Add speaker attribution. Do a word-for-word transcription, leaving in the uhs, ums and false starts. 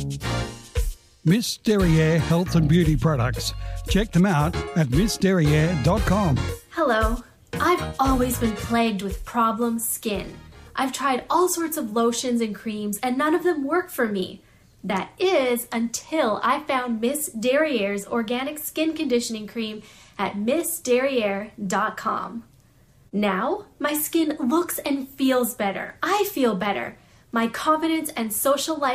Speaker 1: Miss Derriere Health and Beauty Products. Check them out at miss derriere dot com.
Speaker 2: Hello. I've always been plagued with problem skin. I've tried all sorts of lotions and creams and none of them work for me. That is until I found Miss Derriere's organic skin conditioning cream at miss derriere dot com. Now, my skin looks and feels better. I feel better. My confidence and social life